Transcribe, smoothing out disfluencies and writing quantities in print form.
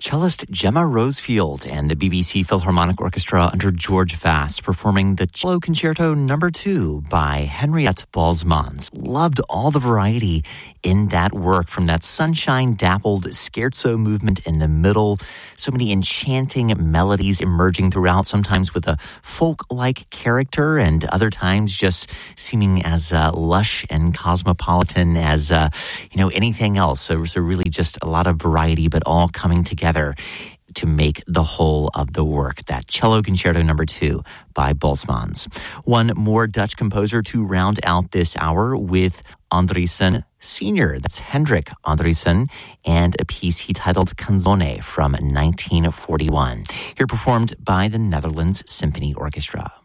Cellist Gemma Rosefield and the BBC Philharmonic Orchestra under George Vass performing the Cello Concerto No. 2 by Henriette Balsmans. Loved all the variety in that work, from that sunshine-dappled scherzo movement in the middle, so many enchanting melodies emerging throughout, sometimes with a folk-like character and other times just seeming as lush and cosmopolitan as, anything else. So really just a lot of variety, but all coming together to make the whole of the work, that Cello Concerto No. 2 by Balsmans. One more Dutch composer to round out this hour with Andriessen Sr. That's Hendrik Andriessen, and a piece he titled Canzone from 1941. Here performed by the Netherlands Symphony Orchestra.